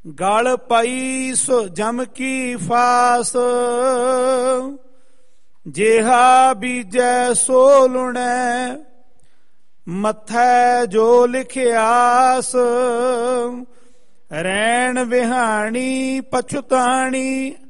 ਗਲ ਪਈ ਸੋ ਜਮ ਕੀ ਫਾਸ, ਜਿਹਾ ਬੀਜੈ ਸੋ ਲੁਣੈ, ਮੱਥੈ ਜੋ ਲਿਖਿਆਸ। ਰੈਣ ਵਿਹਾਣੀ ਪਛੁਤਾਣੀ,